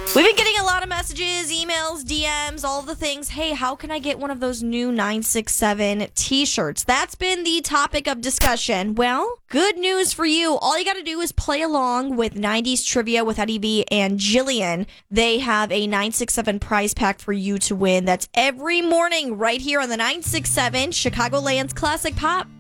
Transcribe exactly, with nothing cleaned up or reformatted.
We've been getting a lot of messages, emails, D Ms, all of the things. Hey, how can I get one of those new nine six seven t-shirts? That's been the topic of discussion. Well, good news for you. All you got to do is play along with nineties Trivia with Eddie B and Jillian. They have a nine six seven prize pack for you to win. That's every morning right here on the nine six seven Chicagoland's Classic Pop.